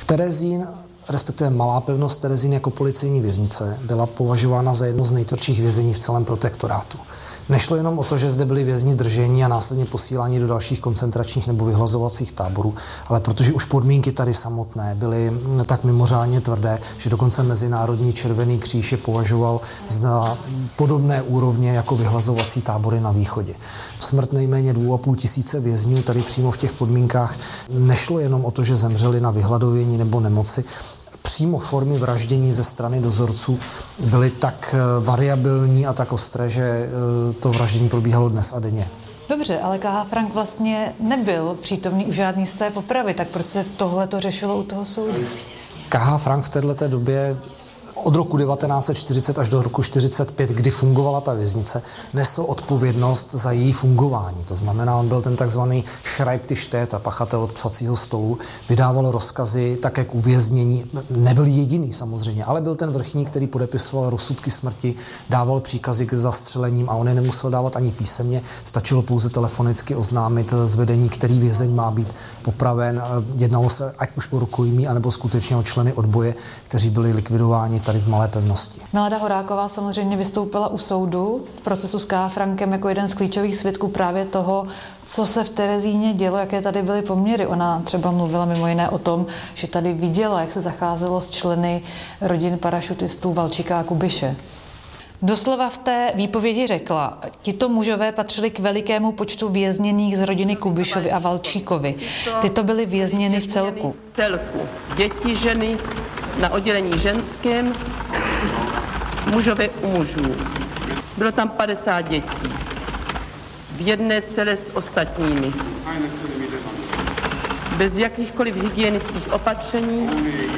Terezín, respektive Malá pevnost Terezín jako policejní věznice, byla považována za jedno z nejtvrdších vězení v celém protektorátu. Nešlo jenom o to, že zde byli vězni drženi a následně posíláni do dalších koncentračních nebo vyhlazovacích táborů, ale protože už podmínky tady samotné byly tak mimořádně tvrdé, že dokonce Mezinárodní červený kříž je považoval za podobné úrovně jako vyhlazovací tábory na východě. Smrt nejméně 2,5 tisíce vězňů tady přímo v těch podmínkách nešlo jenom o to, že zemřeli na vyhladovění nebo nemoci. Přímo formy vraždění ze strany dozorců byly tak variabilní a tak ostré, že to vraždění probíhalo dnes a denně. Dobře, ale K.H. Frank vlastně nebyl přítomný u žádný z té popravy, tak proč se tohle to řešilo u toho soudu? K.H. Frank v této době od roku 1940 až do roku 1945, kdy fungovala ta věznice, nesl odpovědnost za její fungování. To znamená, on byl ten takzvaný Schreibtischtäter, pachatel od psacího stolu, vydával rozkazy také k uvěznění. Nebyl jediný samozřejmě, ale byl ten vrchní, který podepisoval rozsudky smrti, dával příkazy k zastřelením a on je nemusel dávat ani písemně, stačilo pouze telefonicky oznámit z vedení, který vězeň má být popraven. Jednalo se ať už o rukojmí, anebo skutečně o členy odboje, kteří byli likvidováni tady v Malé pevnosti. Milada Horáková samozřejmě vystoupila u soudu v procesu s K.H. Frankem jako jeden z klíčových svědků právě toho, co se v Terezíně dělo, jaké tady byly poměry. Ona třeba mluvila mimo jiné o tom, že tady viděla, jak se zacházelo s členy rodin parašutistů Valčíka a Kubiše. Doslova v té výpovědi řekla, tito mužové patřili k velikému počtu vězněných z rodiny Kubišovi a Valčíkovi. Tyto byly vězněny v celku. Děti, ženy na oddělení ženském, mužové u mužů. Bylo tam 50 dětí. V jedné celé s ostatními. Bez jakýchkoliv hygienických opatření,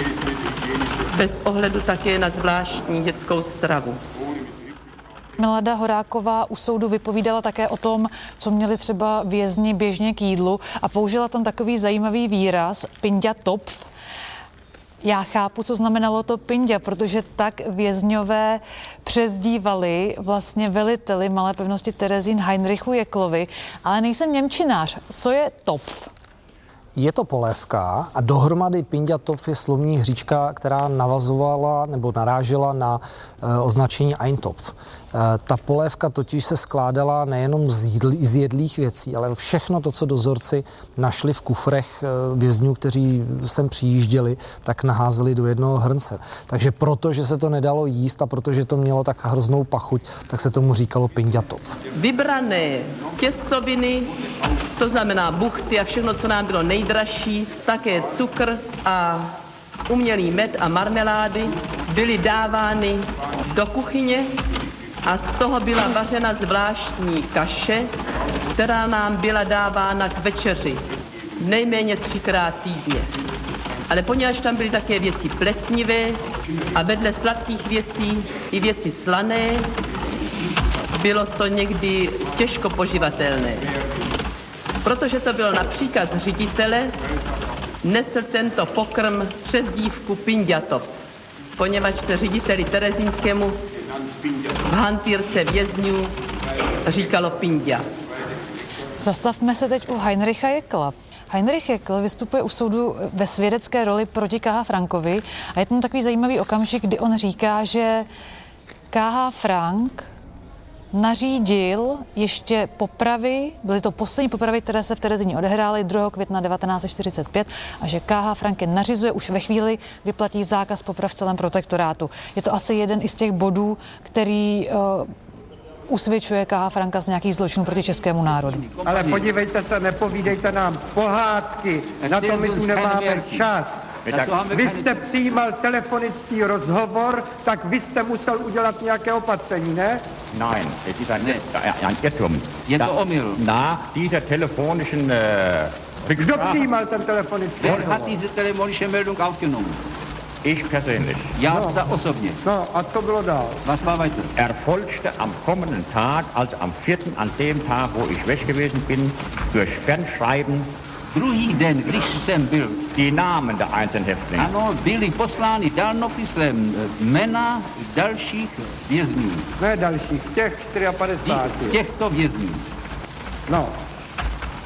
bez ohledu také na zvláštní dětskou stravu. Milada Horáková u soudu vypovídala také o tom, co měli třeba vězni běžně k jídlu a použila tam takový zajímavý výraz pinďa topf. Já chápu, co znamenalo to pinďa, protože tak vězňové přezdívali vlastně veliteli Malé pevnosti Terezín Heinrichu Jeklovi, ale nejsem němčinář. Co je topf? Je to polévka a dohromady pinďa topf je slovní hříčka, která navazovala nebo narážela na označení Eintopf. Ta polévka totiž se skládala nejenom z jedlých věcí, ale všechno to, co dozorci našli v kufrech vězňů, kteří sem přijížděli, tak naházeli do jednoho hrnce. Takže protože se to nedalo jíst a protože to mělo tak hroznou pachuť, tak se tomu říkalo pinďa topf. Vybrané těstoviny, to znamená buchty a všechno, co nám bylo nejdražší, také cukr a umělý med a marmelády byly dávány do kuchyně a z toho byla vařena zvláštní kaše, která nám byla dávána k večeři nejméně 3krát týdně. Ale poněvadž tam byly také věci plesnivé a vedle sladkých věcí i věci slané, bylo to někdy těžko poživatelné. Protože to bylo na příkaz ředitele, nesl tento pokrm přezdívku pinďa topf, poněvadž se řediteli terezínskému v hantýrce vězňů říkalo pinďa. Zastavme se teď u Heinricha Jekla. Heinrich Jekl vystupuje u soudu ve svědecké roli proti K.H. Frankovi a je tam takový zajímavý okamžik, kdy on říká, že K.H. Frank nařídil ještě popravy, byly to poslední popravy, které se v Terezíně odehrály 2. května 1945 a že K.H. Frank je nařizuje už ve chvíli, kdy platí zákaz poprav v celém protektorátu. Je to asi jeden i z těch bodů, který usvědčuje K.H. Franka z nějakých zločinů proti českému národu. Ale podívejte se, nepovídejte nám pohádky, na to my tu nemáme čas. Vy jste přijímal telefonický rozhovor, tak vy jste musel udělat nějaké opatření, ne? Nein, es ist ein Irrtum. Je to omyl. Nach dieser telefonischen Kdo přijímal ten telefonický Wer rozhovor? hat diese telefonische Meldung aufgenommen? Ich persönlich. Já osobně. No, a co bylo dál? Was war weiter? Erfolgte am kommenden Tag, also am 4., an dem Tag, wo ich weg gewesen bin, durch Fernschreiben Druhý den, když jsem byl, die Namen der einzelnen Häftlinge. ano, byly poslány dálnopislem jména dalších vězňů. Ne dalších, těch 54. Těchto vězňů. No.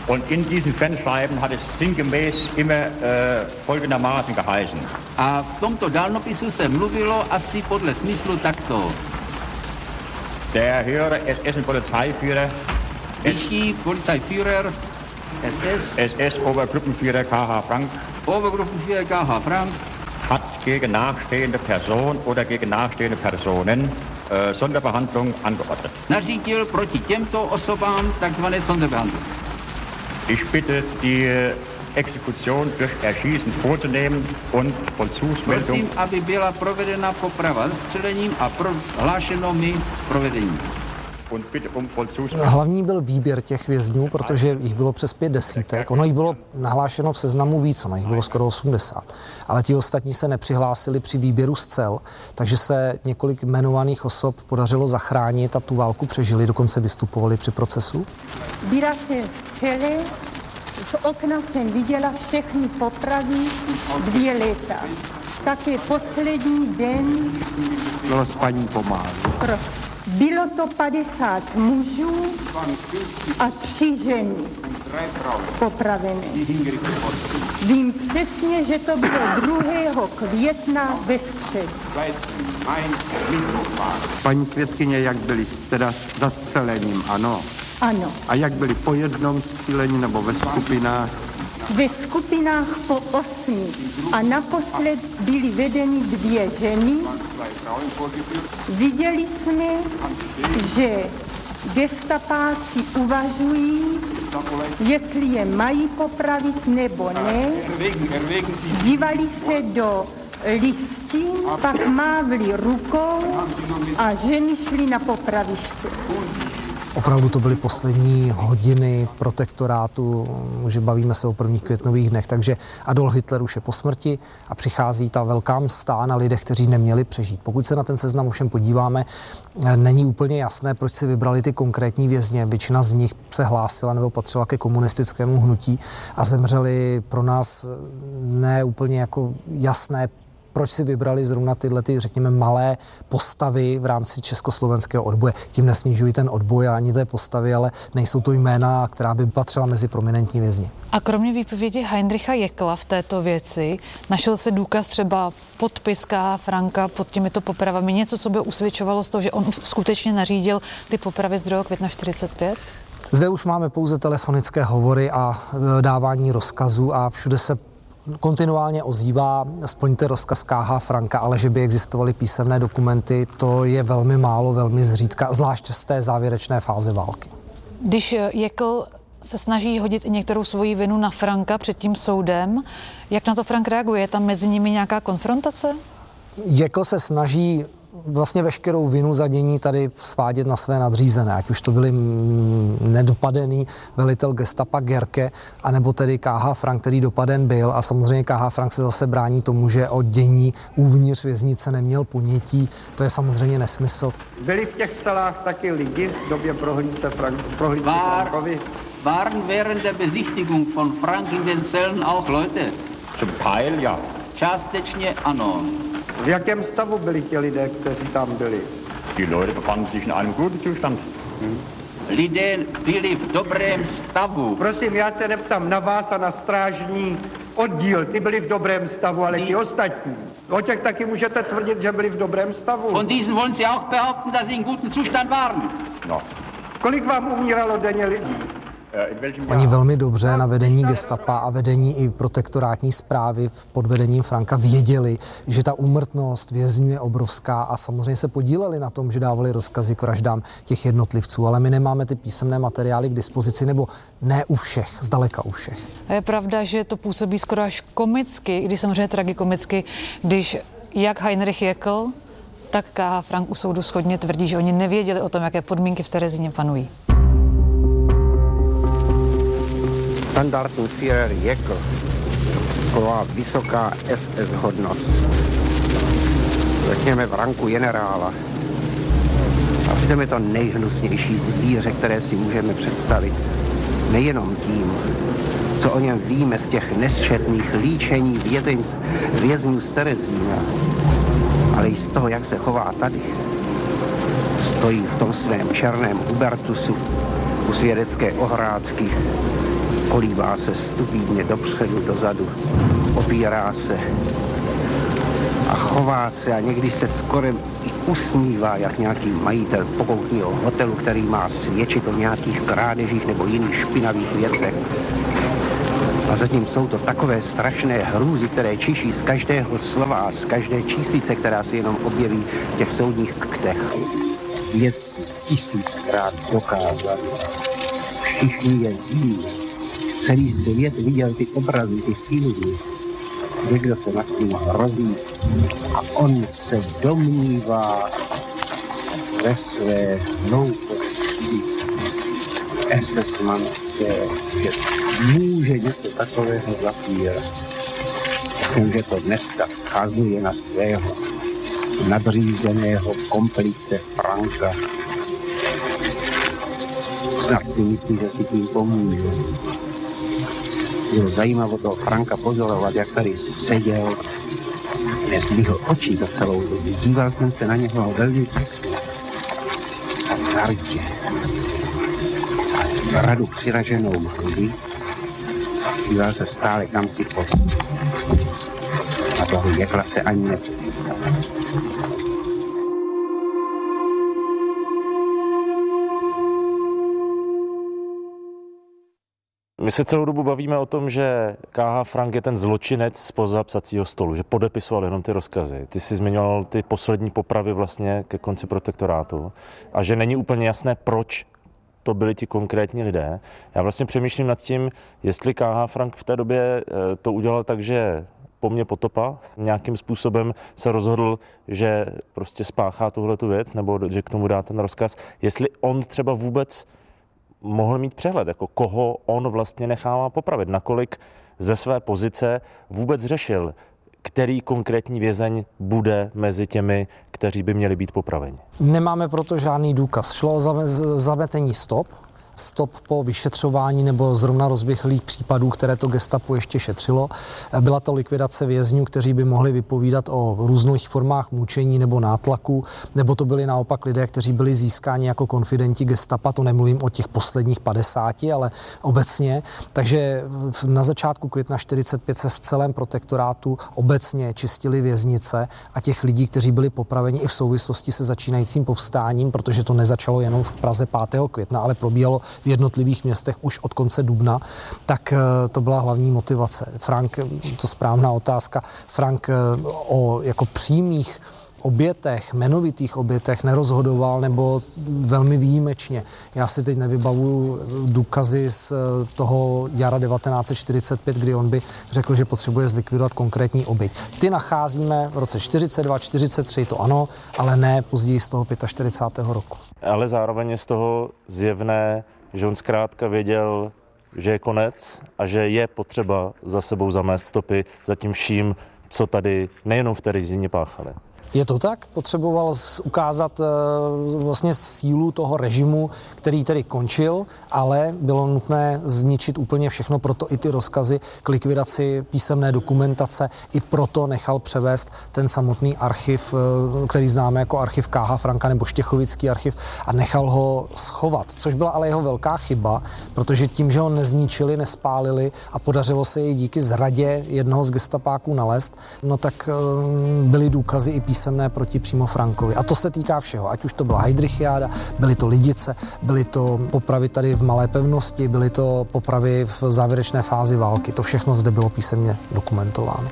Und in diesen Fanschreiben hat es sinngemäß immer folgendermaßen geheißen. A v tomto dálnopisu se mluvilo asi podle smyslu takto. Der höhere SS-Polizeiführer, Vyšší Polizeiführer SS-Obergruppenführer K.H. Frank, Obergruppenführer K.H. Frank hat gegen nachstehende Person oder gegen nachstehende Personen Sonderbehandlung angeordnet. nařídil proti těmto osobám takzvané Sonderbehandlung. Ich bitte, die Exekution durch Erschießen vorzunehmen und Vollzugsmeldung. Prosím, aby byla provedena poprava zastřelením a prohlášeno mi provedení. Und bitte um Vollzugsmeldung. Hlavní byl výběr těch vězňů, protože jich bylo přes 5 desítek. Ono jich bylo nahlášeno v seznamu víc, ono jich bylo skoro 80. Ale ti ostatní se nepřihlásili při výběru z cel, takže se několik jmenovaných osob podařilo zachránit a tu válku přežili, dokonce vystupovali při procesu. Byla jsem v čele, z okna jsem viděla všechny popravy 2 léta. Také poslední den. Bylo spaní pomálu. Bylo to 50 mužů a 3 ženy popravené. Vím přesně, že to bylo 2. května ve středu. Paní svědkyně, jak byli teda zastřelením, ano. Ano, A jak byli po jednom střílení nebo ve skupinách? ve skupinách po 8 a naposled byly vedeny 2 ženy. Viděli jsme, že gestapáci uvažují, jestli je mají popravit nebo ne. Dívali se do listin, pak mávli rukou a ženy šly na popraviště. Opravdu to byly poslední hodiny protektorátu, že bavíme se o prvních květnových dnech, takže Adolf Hitler už je po smrti a přichází ta velká mstá na lidech, kteří neměli přežít. Pokud se na ten seznam ovšem podíváme, není úplně jasné, proč si vybrali ty konkrétní vězně. Většina z nich se hlásila nebo patřila ke komunistickému hnutí a zemřeli pro nás ne úplně jako jasné, proč si vybrali zrovna tyhle, řekněme, malé postavy v rámci československého odboje. Tím nesnižují ten odboj ani té postavy, ale nejsou to jména, která by patřila mezi prominentní vězni. A kromě výpovědi Heinricha Jeckla v této věci, našel se důkaz třeba podpis K.H. Franka pod těmito popravami, něco, co by usvědčovalo z toho, že on skutečně nařídil ty popravy z 2. května 45? Zde už máme pouze telefonické hovory a dávání rozkazů a všude se kontinuálně ozývá, splňte rozkaz K.H. Franka, ale že by existovaly písemné dokumenty, to je velmi málo, velmi zřídka, zvlášť z té závěrečné fáze války. Když Jeckl se snaží hodit i některou svoji vinu na Franka před tím soudem, jak na to Frank reaguje? Je tam mezi nimi nějaká konfrontace? Jeckl se snaží vlastně veškerou vinu za dění tady svádět na své nadřízené, ať už to byli nedopadený velitel gestapa Gerke, anebo tedy K.H. Frank, který dopaden byl, a samozřejmě K.H. Frank se zase brání tomu, že o dění uvnitř věznice neměl ponětí. To je samozřejmě nesmysl. Byli v těch celách taky lidi v době prohlídky Frankovi? Waren während der Besichtigung von Frank in den Zellen auch Leute? Zum Teil ja. Částečně ano. V jakém stavu byli ti lidé, kteří tam byli? Die Leute befanden sich in einem guten Zustand. Lidé byli v dobrém stavu. Prosím, já se neptám na vás a na strážní oddíl. Ty byli v dobrém stavu, ale ti ostatní. O těch taky můžete tvrdit, že byli v dobrém stavu. Von diesen wollen Sie auch behaupten, dass sie in gutem Zustand waren. No. Kolik vám umíralo denně lidí? Oni velmi dobře na vedení gestapa a vedení i protektorátní správy pod vedením Franka věděli, že ta úmrtnost vězňů je obrovská a samozřejmě se podíleli na tom, že dávali rozkazy k vraždám těch jednotlivců, ale my nemáme ty písemné materiály k dispozici, nebo ne u všech, zdaleka u všech. A je pravda, že to působí skoro až komicky, i když samozřejmě tragikomicky, když jak Heinrich Jeckl, tak K.H. Frank u soudu shodně tvrdí, že oni nevěděli o tom, jaké podmínky v Terezíně panují. Standartenführer Jeckl, taková vysoká SS hodnost, řekněme v ranku generála. A přitom je to nejhnusnější zvíře, které si můžeme představit. Nejenom tím, co o něm víme z těch nesčetných líčení vězňů z Terezína, ale i z toho, jak se chová tady. Stojí v tom svém černém Hubertusu u svědecké ohrádky, kolíbá se stupidně dopředu, dozadu, opírá se a chová se a někdy se skoro i usmívá, jak nějaký majitel pokoutního hotelu, který má svědčit o nějakých krádežích nebo jiných špinavých věcech. A zatím jsou to takové strašné hrůzy, které čiší z každého slova a z každé číslice, která se jenom objeví v těch soudních aktech. Vědci 1000krát dokázali. Všichni je ví. Celý svět viděl ty obrazy, ty filmy. Někdo se nad tím hrozí a on se domnívá ve své hlouposti esesmanské, že může něco takového zapírat. Že to dneska schazuje na svého nadřízeného komplice Franka. Snad si myslí, že si tím pomůže. Bylo zajímavé toho Franka pozorovat, jak tady seděl, nezdvihl oči za celou dobu. Díval jsem se na něho velmi přesně a tvrdě. A radu přiraženou hrudí díval se stále kam si pod. A toho jekla se ani nepodíval. My se celou dobu bavíme o tom, že K.H. Frank je ten zločinec zpoza psacího stolu, že podepisoval jenom ty rozkazy. Ty jsi zmiňoval ty poslední popravy vlastně ke konci protektorátu a že není úplně jasné, proč to byli ti konkrétní lidé. Já vlastně přemýšlím nad tím, jestli K.H. Frank v té době to udělal tak, že po mně potopa nějakým způsobem se rozhodl, že prostě spáchá tuhletu věc nebo že k tomu dá ten rozkaz. Jestli on třeba vůbec mohl mít přehled, jako koho on vlastně nechává popravit, nakolik ze své pozice vůbec řešil, který konkrétní vězeň bude mezi těmi, kteří by měli být popraveni. Nemáme proto žádný důkaz. Šlo o zametení stop po vyšetřování nebo zrovna rozběhlých případů, které to gestapo ještě šetřilo. Byla to likvidace vězňů, kteří by mohli vypovídat o různých formách mučení nebo nátlaku, nebo to byli naopak lidé, kteří byli získáni jako konfidenti gestapa, to nemluvím o těch posledních 50, ale obecně. Takže na začátku května 1945 se v celém protektorátu obecně čistili věznice a těch lidí, kteří byli popraveni i v souvislosti se začínajícím povstáním, protože to nezačalo jenom v Praze 5. května, ale probíhalo v jednotlivých městech už od konce dubna, tak to byla hlavní motivace. Frank, to správná otázka, Frank o jako přímých obětech, jmenovitých obětech nerozhodoval nebo velmi výjimečně. Já si teď nevybavuju důkazy z toho jara 1945, kdy on by řekl, že potřebuje zlikvidovat konkrétní oběť. Ty nacházíme v roce 42, 43, to ano, ale ne později z toho 45. roku. Ale zároveň je z toho zjevné, že on zkrátka věděl, že je konec a že je potřeba za sebou zamést stopy za tím vším, co tady nejenom v Terezíně páchali. Je to tak? Potřeboval ukázat vlastně sílu toho režimu, který tedy končil, ale bylo nutné zničit úplně všechno, proto i ty rozkazy k likvidaci písemné dokumentace, i proto nechal převést ten samotný archiv, který známe jako archiv K.H. Franka nebo Štěchovický archiv, a nechal ho schovat, což byla ale jeho velká chyba, protože tím, že ho nezničili, nespálili a podařilo se jej díky zradě jednoho z gestapáků nalézt, no tak byly důkazy i písemné proti přímo Frankovi. A to se týká všeho, ať už to byla Heydrichiáda, byly to Lidice, byly to popravy tady v Malé Pevnosti, byly to popravy v závěrečné fázi války. To všechno zde bylo písemně dokumentováno.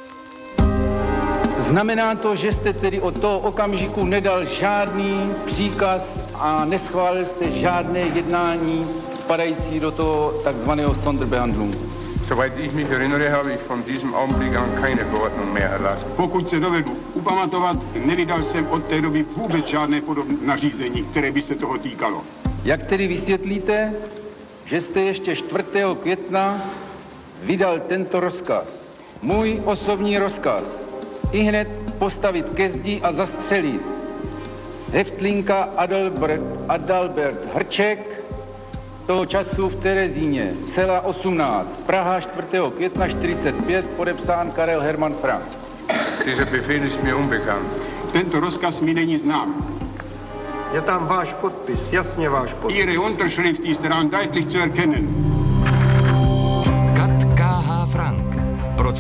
Znamená to, že jste tedy od toho okamžiku nedal žádný příkaz a neschválil jste žádné jednání spadající do toho takzvaného Sonderbehandlung. Soweit ich mich erinnere, habe ich von diesem Augenblick an keine Verordnung mehr erlassen. Pokud se dovedu upamatovat, nevydal jsem od té doby vůbec žádné podobné nařízení, které by se toho týkalo. Jak tedy vysvětlíte, že jste ještě 4. května vydal tento rozkaz? Můj osobní rozkaz. Ihned postavit ke zdi a zastřelit Heftlinka Adalbert Hrček, toho času v Terezíně, cela 18, Praha 4. května 45, podepsán Karel Hermann Frank. Dieser Befehl ist mir unbekannt. Tento rozkaz mi není znám. Je tam váš podpis, jasně váš podpis. Ihre Unterschrift ist daran deutlich zu erkennen.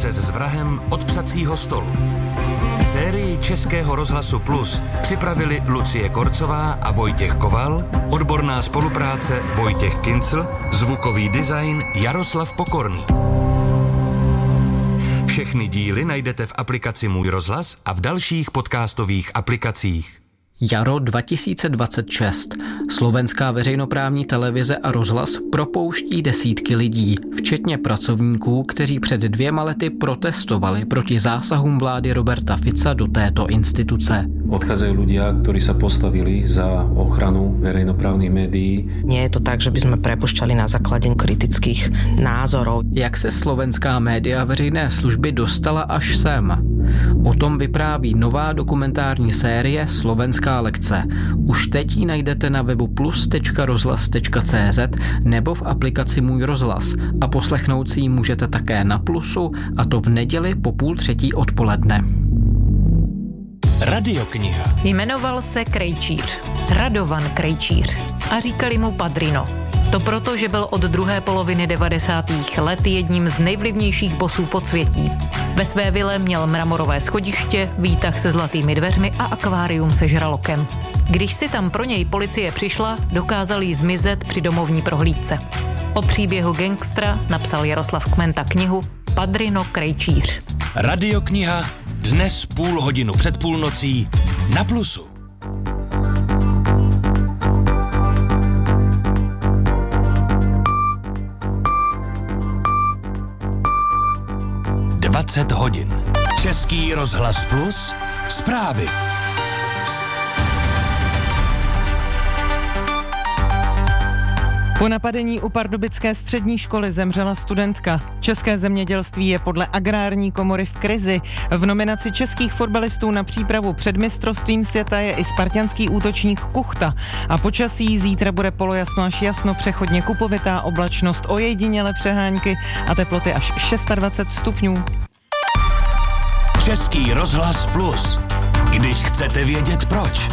Přes s vrahem od psacího stolu. Sérii Českého rozhlasu Plus připravili Lucie Korcová a Vojtěch Koval, odborná spolupráce Vojtěch Kincl, zvukový design Jaroslav Pokorný. Všechny díly najdete v aplikaci Můj rozhlas a v dalších podcastových aplikacích. Jaro 2026. Slovenská veřejnoprávní televize a rozhlas propouští desítky lidí, včetně pracovníků, kteří před 2 lety protestovali proti zásahům vlády Roberta Fica do této instituce. Odchádzajú ľudia, ktorí sa postavili za ochranu verejnoprávnych médií. Nie je to tak, že by sme prepušťali na základe kritických názorov. Jak se slovenská média veřejné služby dostala až sem? O tom vypráví nová dokumentární série Slovenská lekce. Už teď ji najdete na webu plus.rozhlas.cz nebo v aplikaci Můj rozhlas a poslechnout si ji můžete také na Plusu, a to v neděli po 2:30 odpoledne. Radiokniha. Jmenoval se Krejčíř, Radovan Krejčíř, a říkali mu Padrino. To proto, že byl od druhé poloviny 90. let jedním z nejvlivnějších bosů podsvětí. Ve své vile měl mramorové schodiště, výtah se zlatými dveřmi a akvárium se žralokem. Když si tam pro něj policie přišla, dokázal jí zmizet při domovní prohlídce. O příběhu gangstra napsal Jaroslav Kmenta knihu Padrino Krejčíř. Radiokniha dnes 0,5 hodiny před půlnocí na Plusu. hodin. Český rozhlas Plus, zprávy. Po napadení u pardubické střední školy zemřela studentka. České zemědělství je podle Agrární komory v krizi. V nominaci českých fotbalistů na přípravu před mistrovstvím světa je i spartanský útočník Kuchta. A počasí zítra bude polojasno až jasno, přechodně kupovitá oblačnost, ojediněle přehánky a teploty až 26 stupňů. Český rozhlas Plus. Když chcete vědět proč.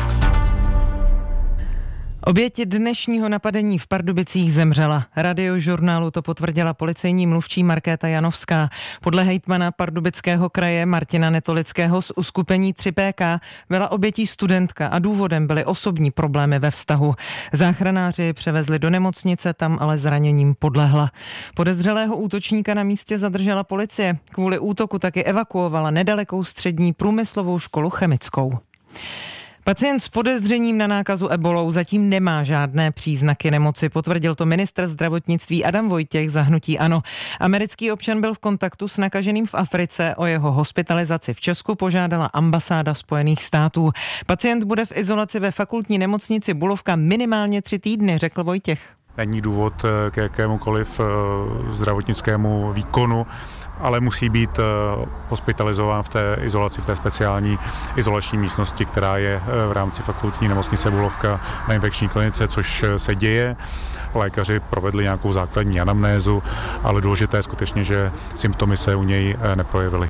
Oběť dnešního napadení v Pardubicích zemřela. Radiožurnálu to potvrdila policejní mluvčí Markéta Janovská. Podle hejtmana Pardubického kraje Martina Netolického z uskupení 3PK byla obětí studentka a důvodem byly osobní problémy ve vztahu. Záchranáři převezli do nemocnice, tam ale zraněním podlehla. Podezřelého útočníka na místě zadržela policie. Kvůli útoku taky evakuovala nedalekou střední průmyslovou školu chemickou. Pacient s podezřením na nákazu ebolou zatím nemá žádné příznaky nemoci, potvrdil to ministr zdravotnictví Adam Vojtěch za hnutí ANO. Americký občan byl v kontaktu s nakaženým v Africe, o jeho hospitalizaci v Česku požádala ambasáda Spojených států. Pacient bude v izolaci ve fakultní nemocnici Bulovka minimálně 3 týdny, řekl Vojtěch. Není důvod k jakémukoliv zdravotnickému výkonu, ale musí být hospitalizován v té izolaci, v té speciální izolační místnosti, která je v rámci fakultní nemocnice Bulovka na infekční klinice, což se děje. Lékaři provedli nějakou základní anamnézu, ale důležité je skutečně, že symptomy se u něj neprojevily.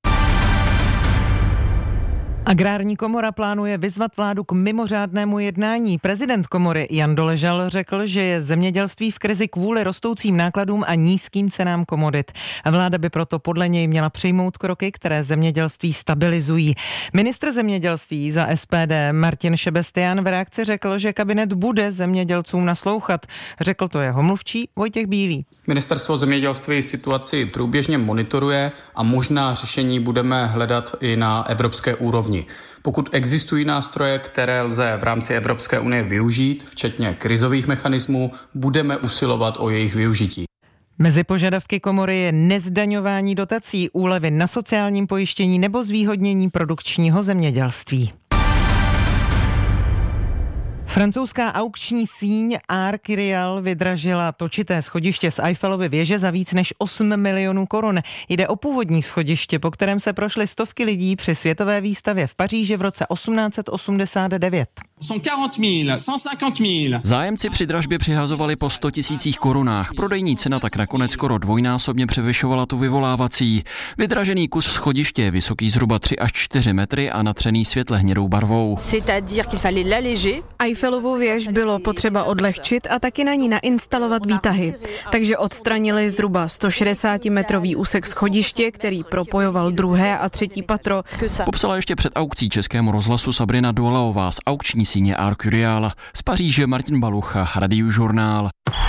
Agrární komora plánuje vyzvat vládu k mimořádnému jednání. Prezident komory Jan Doležal řekl, že je zemědělství v krizi kvůli rostoucím nákladům a nízkým cenám komodit. Vláda by proto podle něj měla přijmout kroky, které zemědělství stabilizují. Ministr zemědělství za SPD Martin Šebestián v reakci řekl, že kabinet bude zemědělcům naslouchat. Řekl to jeho mluvčí Vojtěch Bílý. Ministerstvo zemědělství situaci průběžně monitoruje a možná řešení budeme hledat i na evropské úrovni. Pokud existují nástroje, které lze v rámci Evropské unie využít, včetně krizových mechanismů, budeme usilovat o jejich využití. Mezi požadavky komory je nezdaňování dotací, úlevy na sociálním pojištění nebo zvýhodnění produkčního zemědělství. Francouzská aukční síň Arc Real vydražila točité schodiště z Eiffelovy věže za víc než 8 milionů korun. Jde o původní schodiště, po kterém se prošly stovky lidí při světové výstavě v Paříži v roce 1889. Zájemci při dražbě přihazovali po 100 000 korunách. Prodejní cena tak nakonec skoro dvojnásobně převyšovala tu vyvolávací. Vydražený kus schodiště je vysoký zhruba 3 až 4 metry a natřený světle hnědou barvou. Eiffelovu věž bylo potřeba odlehčit a taky na ní nainstalovat výtahy. Takže odstranili zhruba 160-metrový úsek schodiště, který propojoval 2. a 3. patro. Popsala ještě před aukcí Českému rozhlasu Sabrina Dolaová z aukční síně Arcurial. Z Paříže Martin Balucha, Radiožurnál.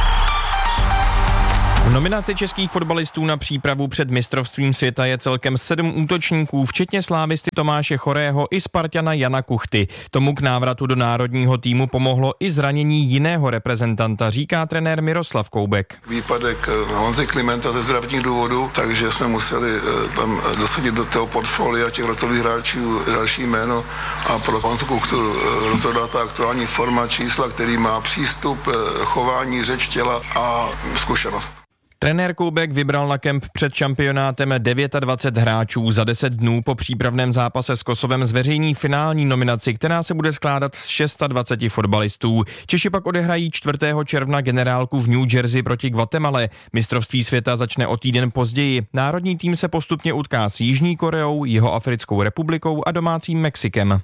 V nominaci českých fotbalistů na přípravu před mistrovstvím světa je celkem 7 útočníků, včetně slávisty Tomáše Chorého i Spartana Jana Kuchty. Tomu k návratu do národního týmu pomohlo i zranění jiného reprezentanta, říká trenér Miroslav Koubek. Výpadek Honzy Klimenta ze zdravotních důvodů, takže jsme museli tam dosadit do toho portfolia těch rotových hráčů další jméno a pro Honzu Kuchtu rozhodla ta aktuální forma, čísla, který má přístup, chování, řeč těla a zkušenost. Trenér Koubek vybral na kemp před šampionátem 29 hráčů. Za 10 dnů po přípravném zápase s Kosovem zveřejní finální nominaci, která se bude skládat z 26 fotbalistů. Češi pak odehrají 4. června generálku v New Jersey proti Guatemale. Mistrovství světa začne o týden později. Národní tým se postupně utká s Jižní Koreou, Jihoafrickou republikou a domácím Mexikem.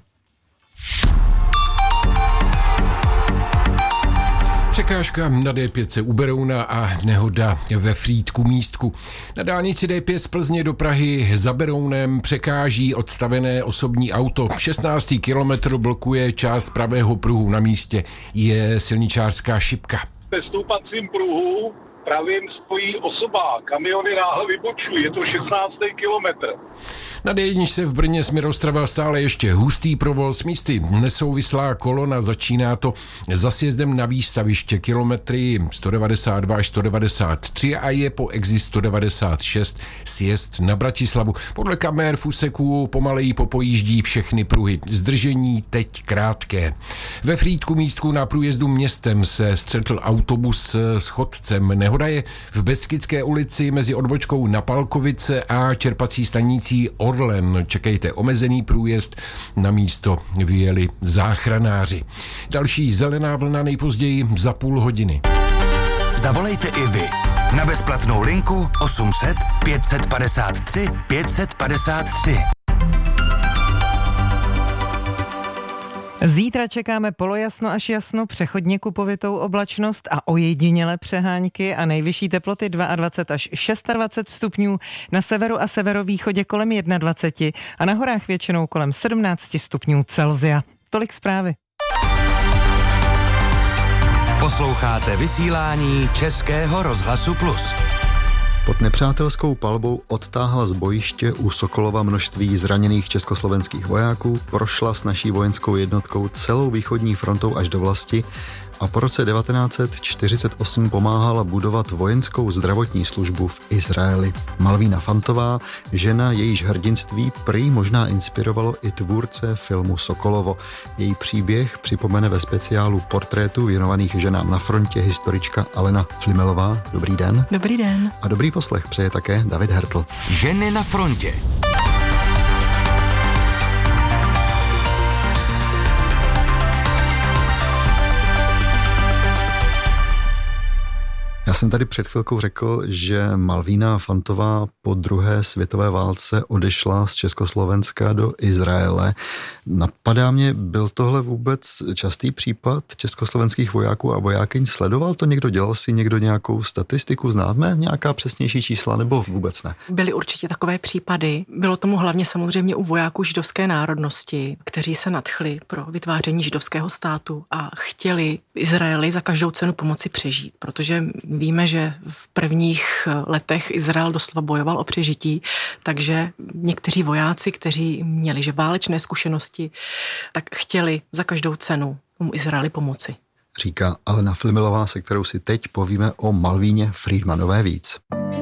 Překážka na D5 u Berouna a nehoda ve Frýdku Místku. Na dálnici D5 z Plzně do Prahy za Berounem překáží odstavené osobní auto. 16. kilometr blokuje část pravého pruhu, na místě je silničářská šipka. Ve stoupacím pruhu pravým stojí osoba, kamiony náhle vybočují, je to 16. kilometr. Na D1 se v Brně směr Ostrava stále ještě hustý provoz, místy nesouvislá kolona, začíná to za sjezdem na výstaviště kilometry 192 až 193 a je po exit 196 sjezd na Bratislavu. Podle kamer v úseku pomaleji popojíždí všechny pruhy. Zdržení teď krátké. Ve Frýdku Místku na průjezdu městem se střetl autobus s chodcem. Nehoda je v Beskydské ulici mezi odbočkou na Palkovice a čerpací stanicí Orlen. Čekejte omezený průjezd, na místo vyjeli záchranáři. Další zelená vlna nejpozději za půl hodiny. Zavolejte i vy na bezplatnou linku 800 553 553. Zítra čekáme polojasno až jasno, přechodně kupovitou oblačnost a ojedinělé přehánky a nejvyšší teploty 22 až 26 stupňů, na severu a severovýchodě kolem 21 a na horách většinou kolem 17 stupňů Celsia. Tolik zprávy. Posloucháte vysílání Českého rozhlasu Plus. Pod nepřátelskou palbou odtáhla z bojiště u Sokolova množství zraněných československých vojáků, prošla s naší vojenskou jednotkou celou východní frontou až do vlasti a po roce 1948 pomáhala budovat vojenskou zdravotní službu v Izraeli. Malvína Fantová, žena, jejíž hrdinství prý možná inspirovalo i tvůrce filmu Sokolovo. Její příběh připomene ve speciálu portrétů věnovaných ženám na frontě historička Alena Flimelová. Dobrý den. Dobrý den. A dobrý poslech přeje také David Hertl. Ženy na frontě. Já jsem tady před chvilkou řekl, že Malvína Fantová po druhé světové válce odešla z Československa do Izraele. Napadá mě, byl tohle vůbec častý případ československých vojáků a vojákyň? Sledoval to někdo? Dělal si někdo nějakou statistiku? Známe nějaká přesnější čísla nebo vůbec ne? Byly určitě takové případy. Bylo tomu hlavně samozřejmě u vojáků židovské národnosti, kteří se nadchli pro vytváření židovského státu a chtěli Izraeli za každou cenu pomoci přežít, protože víme, že v prvních letech Izrael doslova bojoval o přežití, takže někteří vojáci, kteří měli že válečné zkušenosti, tak chtěli za každou cenu tomu Izraeli pomoci. Říká Alena Flimelová, se kterou si teď povíme o Malvíně Friedmanové víc.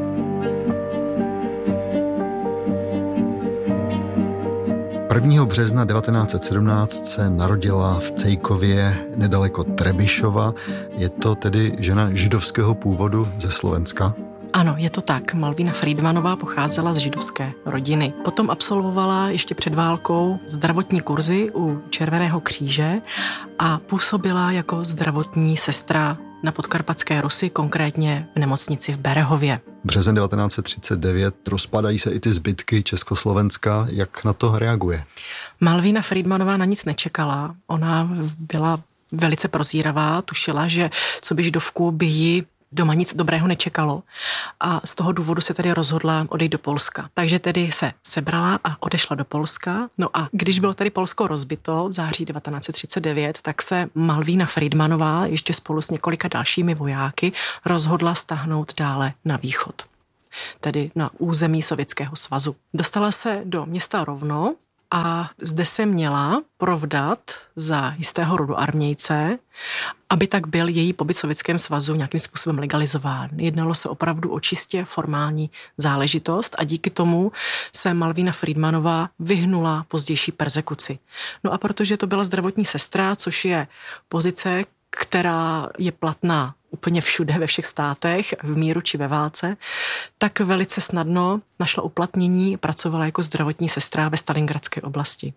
Prvního března 1917 se narodila v Cejkově nedaleko Trebišova. Je to tedy žena židovského původu ze Slovenska? Ano, je to tak. Malvína Friedmanová pocházela z židovské rodiny. Potom absolvovala ještě před válkou zdravotní kurzy u Červeného kříže a působila jako zdravotní sestra na Podkarpatské Rusi, konkrétně v nemocnici v Berehově. Březen 1939, rozpadají se i ty zbytky Československa. Jak na to reaguje? Malvína Friedmanová na nic nečekala. Ona byla velice prozíravá, tušila, že co by židovku by ji doma nic dobrého nečekalo a z toho důvodu se tedy rozhodla odejít do Polska. Takže tedy se sebrala a odešla do Polska. No a když bylo tedy Polsko rozbito v září 1939, tak se Malvína Friedmanová ještě spolu s několika dalšími vojáky rozhodla stáhnout dále na východ, tedy na území Sovětského svazu. Dostala se do města Rovno a zde se měla provdat za jistého rodu armějce, aby tak byl její pobyt v Sovětském svazu nějakým způsobem legalizován. Jednalo se opravdu o čistě formální záležitost a díky tomu se Malvína Friedmanová vyhnula pozdější perzekuci. No a protože to byla zdravotní sestra, což je pozice, která je platná úplně všude, ve všech státech, v míru či ve válce, tak velice snadno našla uplatnění, pracovala jako zdravotní sestra ve Stalingradské oblasti.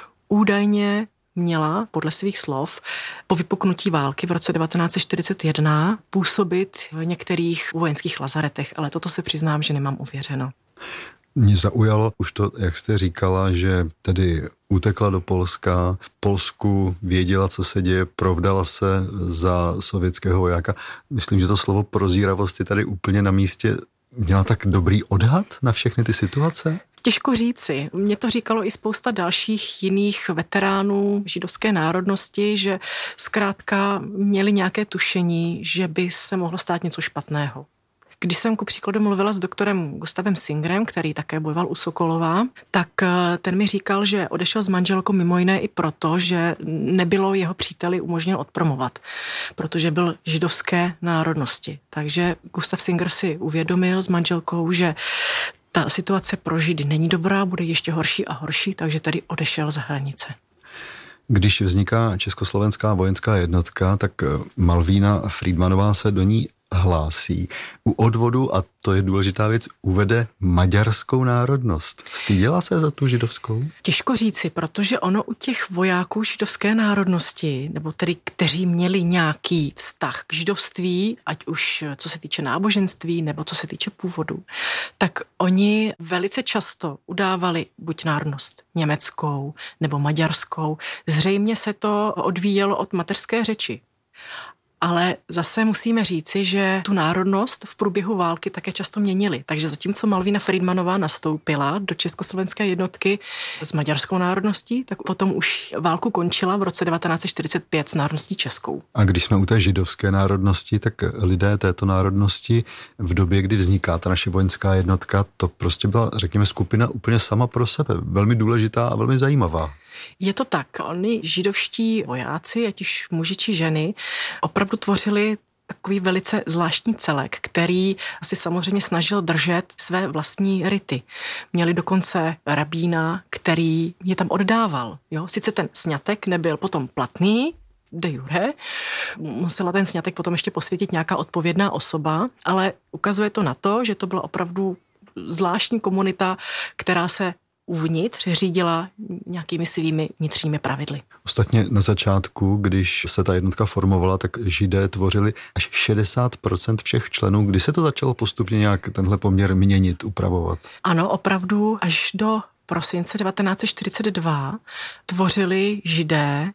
Údajně měla, podle svých slov, po vypuknutí války v roce 1941 působit v některých vojenských lazaretech, ale toto se přiznám, že nemám ověřeno. Mě zaujalo už to, jak jste říkala, že tedy utekla do Polska, v Polsku věděla, co se děje, provdala se za sovětského vojáka. Myslím, že to slovo prozíravost je tady úplně na místě. Měla tak dobrý odhad na všechny ty situace? Těžko říci. Mně to říkalo i spousta dalších jiných veteránů židovské národnosti, že zkrátka měli nějaké tušení, že by se mohlo stát něco špatného. Když jsem ku příkladu mluvila s doktorem Gustavem Singerem, který také bojoval u Sokolova, tak ten mi říkal, že odešel s manželkou mimo jiné i proto, že nebylo jeho příteli umožněno odpromovat, protože byl židovské národnosti. Takže Gustav Singer si uvědomil s manželkou, že ta situace pro Židy není dobrá, bude ještě horší a horší, takže tady odešel za hranice. Když vzniká Československá vojenská jednotka, tak Malvína Friedmanová se do ní hlásí. U odvodu, a to je důležitá věc, uvede maďarskou národnost. Styděla se za tu židovskou? Těžko říci, protože ono u těch vojáků židovské národnosti, nebo tedy kteří měli nějaký vztah k židovství, ať už co se týče náboženství, nebo co se týče původu, tak oni velice často udávali buď národnost německou nebo maďarskou. Zřejmě se to odvíjelo od mateřské řeči. Ale zase musíme říci, že tu národnost v průběhu války také často měnili. Takže zatímco Malvína Friedmanová nastoupila do československé jednotky s maďarskou národností, tak potom už válku končila v roce 1945 s národností českou. A když jsme u té židovské národnosti, tak lidé této národnosti v době, kdy vzniká ta naše vojenská jednotka, to prostě byla, řekněme, skupina úplně sama pro sebe. Velmi důležitá a velmi zajímavá. Je to tak. Oni židovští vojáci, ať už muži či ženy, opravdu tvořili takový velice zvláštní celek, který si samozřejmě snažil držet své vlastní rity. Měli dokonce rabína, který je tam oddával. Jo? Sice ten sňatek nebyl potom platný, de jure, musela ten sňatek potom ještě posvětit nějaká odpovědná osoba, ale ukazuje to na to, že to byla opravdu zvláštní komunita, která se uvnitř řídila nějakými svými vnitřními pravidly. Ostatně na začátku, když se ta jednotka formovala, tak Židé tvořili až 60% všech členů. Kdy se to začalo postupně nějak tenhle poměr měnit, upravovat? Ano, opravdu až do prosince 1942 tvořili Židé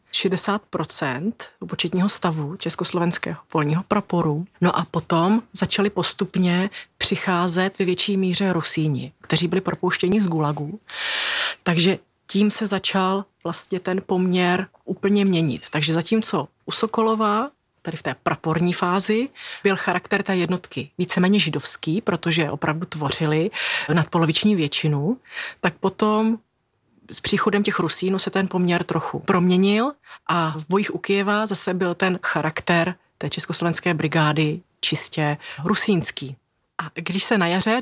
60% početního stavu československého polního praporu. No a potom začali postupně přicházet ve větší míře Rusíni, kteří byli propouštěni z gulagů. Takže tím se začal vlastně ten poměr úplně měnit. Takže zatímco u Sokolova, tady v té praporní fázi, byl charakter té jednotky víceméně židovský, protože opravdu tvořili nadpoloviční většinu, tak potom s příchodem těch Rusínů se ten poměr trochu proměnil a v bojích u Kyjeva zase byl ten charakter té československé brigády čistě rusínský. A když se na jaře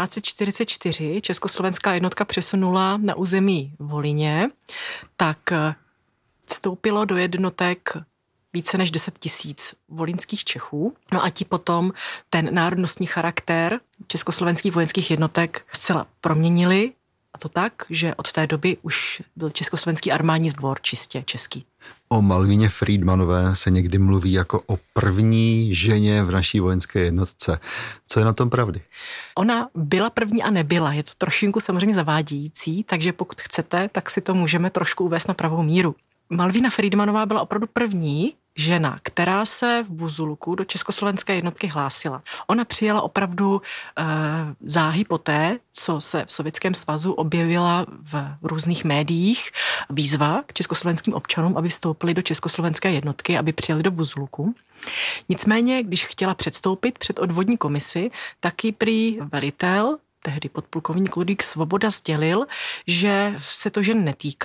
1944 československá jednotka přesunula na území Volyně, tak vstoupilo do jednotek více než 10 000 volynských Čechů. No a ti potom ten národnostní charakter československých vojenských jednotek zcela proměnili. A to tak, že od té doby už byl československý armádní sbor čistě český. O Malvíně Friedmanové se někdy mluví jako o první ženě v naší vojenské jednotce. Co je na tom pravdy? Ona byla první a nebyla. Je to trošinku samozřejmě zavádějící, takže pokud chcete, tak si to můžeme trošku uvést na pravou míru. Malvína Friedmanová byla opravdu první žena, která se v Buzulku do československé jednotky hlásila. Ona přijela opravdu záhy poté, co se v Sovětském svazu objevila v různých médiích výzva k československým občanům, aby vstoupili do československé jednotky, aby přijeli do Buzulku. Nicméně, když chtěla předstoupit před odvodní komisi, tak jí prý velitel, tehdy podplukovník Ludvík Svoboda, sdělil, že se to žen netýká,